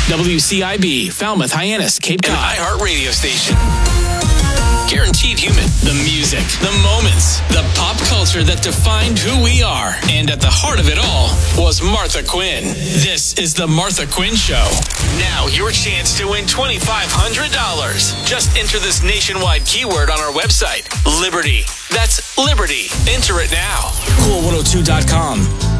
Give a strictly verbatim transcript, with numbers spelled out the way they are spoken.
W C I B, Falmouth, Hyannis, Cape Cod. An iHeart radio station. Guaranteed human. The music, the moments, the pop culture that defined who we are. And at the heart of it all was Martha Quinn. This is the Martha Quinn Show. Now your chance to win twenty-five hundred dollars. Just enter this nationwide keyword on our website, Liberty. That's Liberty. Enter it now. cool one oh two dot com.